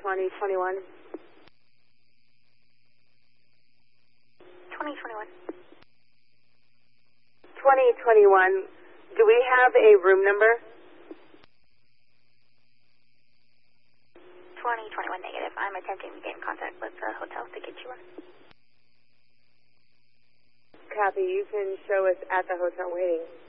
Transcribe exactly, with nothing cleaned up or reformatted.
twenty twenty-one. twenty twenty-one. twenty twenty-one. Do we have a room number? twenty twenty-one negative. I'm attempting to get in contact with the hotel to get you one. Copy. You can show us at the hotel waiting.